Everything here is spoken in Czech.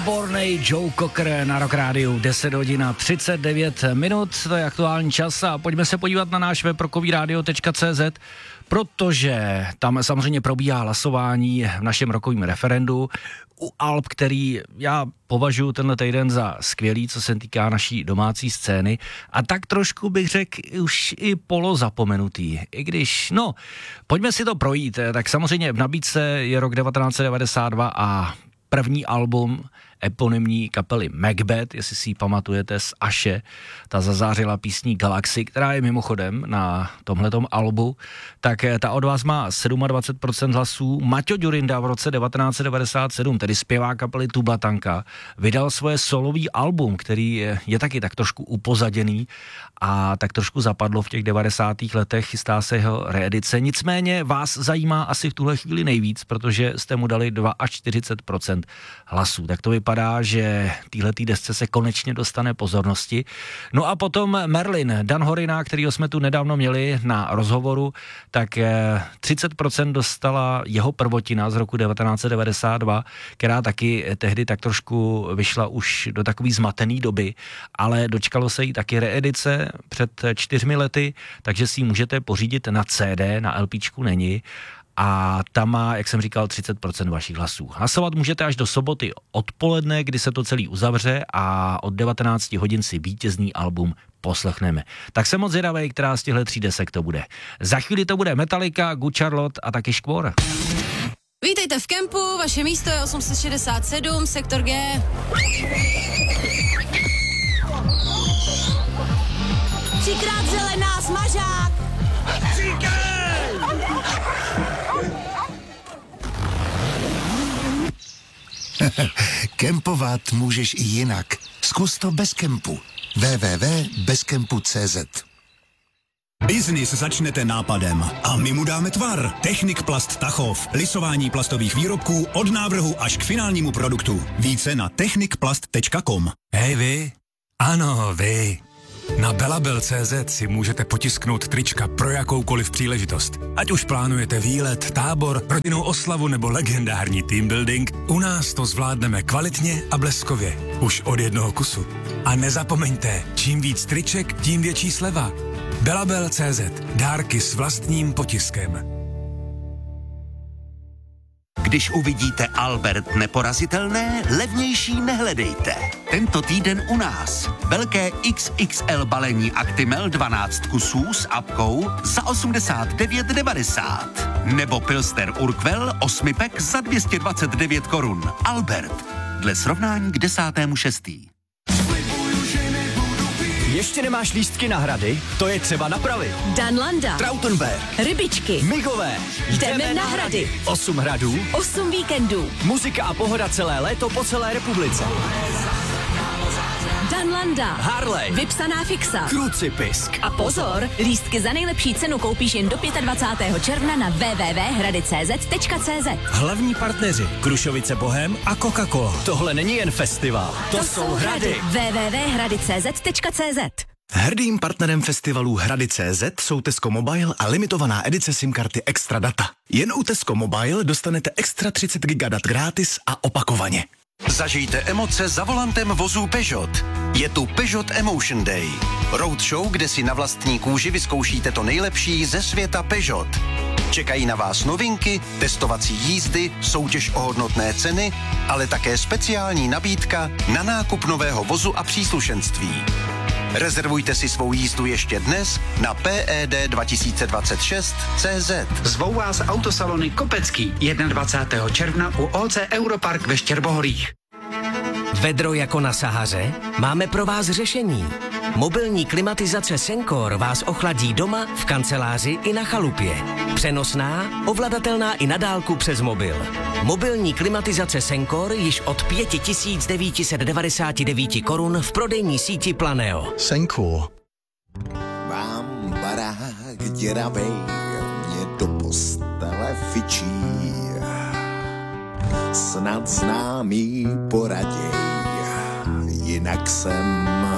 Výborný Joe Cocker na Rock Rádiu, 10 hodin a 39 minut, to je aktuální čas a pojďme se podívat na náš web rockovyradio.cz, protože tam samozřejmě probíhá hlasování v našem rockovém referendu u alb, který já považuji tenhle týden za skvělý, co se týká naší domácí scény a tak trošku bych řekl už i polozapomenutý, i když, no, pojďme si to projít, tak samozřejmě v nabídce je rok 1992 a první album eponymní kapely Macbeth, jestli si ji pamatujete, z Aše, ta zazářila písní Galaxy, která je mimochodem na tomhletom albu, tak ta od vás má 27% hlasů. Maťo Ďurinda v roce 1997, tedy zpěvák kapely Tubatanka, vydal svoje solový album, který je taky tak trošku upozaděný a tak trošku zapadlo v těch 90. letech, chystá se jeho reedice. Nicméně vás zajímá asi v tuhle chvíli nejvíc, protože jste mu dali 42% hlasů. Tak to vypadá, že téhletý desce se konečně dostane pozornosti. No a potom Merlin, Dan Horina, kterýho jsme tu nedávno měli na rozhovoru, tak 30% dostala jeho prvotina z roku 1992, která taky tehdy tak trošku vyšla už do takový zmatený doby, ale dočkalo se jí taky reedice před 4 lety, takže si ji můžete pořídit na CD, na LPčku není. A tam má, jak jsem říkal, 30% vašich hlasů. Hlasovat můžete až do soboty odpoledne, kdy se to celý uzavře a od 19 hodin si vítězný album poslechneme. Tak jsem moc zvědavej, která z těchto 3 desek to bude. Za chvíli to bude Metallica, Good Charlotte a taky Škvor. Vítejte v kempu, vaše místo je 867, sektor G. Třikrát zelená, smažák! Kempovat můžeš i jinak. Zkus to bez kempu. www.bezkempu.cz. Biznis začnete nápadem a my mu dáme tvar. Technik Plast Tachov. Lisování plastových výrobků od návrhu až k finálnímu produktu. Více na technikplast.com. Hej vy. Ano, vy. Na belabel.cz si můžete potisknout trička pro jakoukoliv příležitost. Ať už plánujete výlet, tábor, rodinnou oslavu nebo legendární team building, u nás to zvládneme kvalitně a bleskově. Už od jednoho kusu. A nezapomeňte, čím víc triček, tím větší sleva. belabel.cz. Dárky s vlastním potiskem. Když uvidíte Albert Neporazitelné, levnější nehledejte. Tento týden u nás. Velké XXL balení Actimel 12 kusů s apkou za 89,90. Nebo Pilsner Urquell 8 pack za 229 korun. Albert. Dle srovnání k 10.6. Ještě nemáš lístky na hrady? To je třeba napravit. Danlanda, Trautenberg, Rybičky, Migové. Jdeme na hrady. 8 hradů, 8 víkendů. muzika a pohoda celé léto po celé republice. Danlanda, Harley, vypsaná fixa. Krucipisk. A pozor, lístky za nejlepší cenu koupíš jen do 25. června na www.hradicz.cz. Hlavní partneři Krušovice Bohem a Coca-Cola. Tohle není jen festival, to jsou hrady. www.hradicz.cz. Hrdým partnerem festivalu Hrady.cz jsou Tesco Mobile a limitovaná edice SIM karty Extra Data. Jen u Tesco Mobile dostanete extra 30 GB dat gratis a opakovaně. Zažijte emoce za volantem vozů Peugeot. Je tu Peugeot Emotion Day. Roadshow, kde si na vlastní kůži vyzkoušíte to nejlepší ze světa Peugeot. Čekají na vás novinky, testovací jízdy, soutěž o hodnotné ceny, ale také speciální nabídka na nákup nového vozu a příslušenství. Rezervujte si svou jízdu ještě dnes na PED2026.cz. Zvou vás autosalony Kopecký 21. června u OC Europark ve Štěrboholích. Vedro jako na Sahaře? Máme pro vás řešení. Mobilní klimatizace Sencor vás ochladí doma, v kanceláři i na chalupě. Přenosná, ovladatelná i na dálku přes mobil. Mobilní klimatizace Sencor již od 5999 korun v prodejní síti Planeo. Sencor. Mám barák děravej, mě do postele fičí. Snad známý poraděj, jinak jsem